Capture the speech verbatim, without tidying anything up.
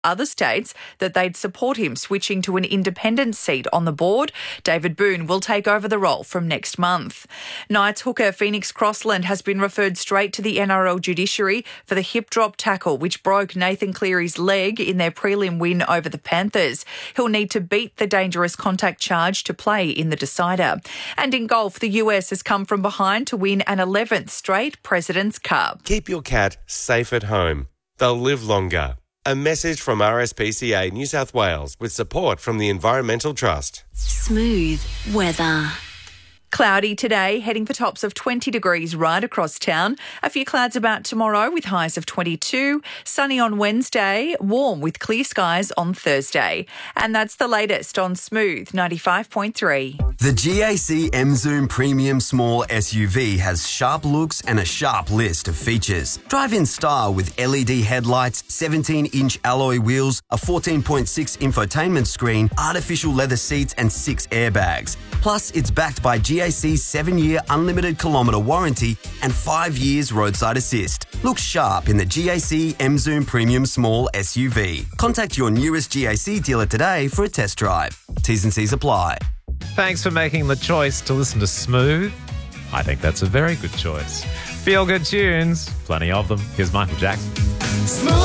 other states that they'd support him switching to an independent seat on the board. David Boone will take over the role from next month. Knights hooker Phoenix Crossland has been referred straight to the N R L judiciary for the hip drop tackle which broke Nathan Cleary's leg in their prelim win over the Panthers. He'll need to beat the dangerous contact charge to play in the decider. And in golf, the U S has come from behind to win an eleventh straight President's Cup. Keep your cat safe at home. They'll live longer. A message from R S P C A New South Wales with support from the Environmental Trust. Smooth weather. Cloudy today, heading for tops of twenty degrees right across town. A few clouds about tomorrow with highs of twenty-two. Sunny on Wednesday, warm with clear skies on Thursday. And that's the latest on Smooth ninety-five point three. The G A C M-Zoom Premium Small S U V has sharp looks and a sharp list of features. Drive in style with L E D headlights, seventeen-inch alloy wheels, a fourteen point six infotainment screen, artificial leather seats and six airbags. Plus, it's backed by G A C's seven-year unlimited kilometre warranty and five years roadside assist. Look sharp in the G A C M-Zoom Premium Small S U V. Contact your nearest G A C dealer today for a test drive. T's and C's apply. Thanks for making the choice to listen to Smooth. I think that's a very good choice. Feel good tunes, plenty of them. Here's Michael Jackson.